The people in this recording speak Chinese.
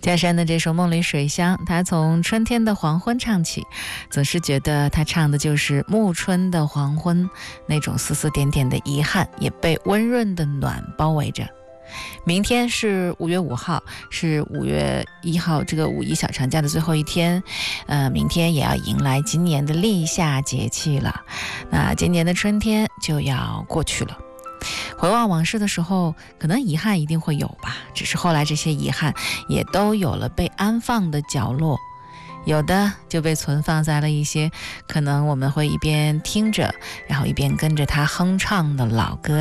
嘉山的这首《梦里水乡》，他从春天的黄昏唱起，总是觉得他唱的就是暮春的黄昏，那种丝丝点点的遗憾也被温润的暖包围着。明天是5月5号，是5月1号这个五一小长假的最后一天，明天也要迎来今年的立夏节气了。那今年的春天就要过去了。回望往事的时候，可能遗憾一定会有吧，只是后来这些遗憾也都有了被安放的角落，有的就被存放在了一些可能我们会一边听着，然后一边跟着它哼唱的老歌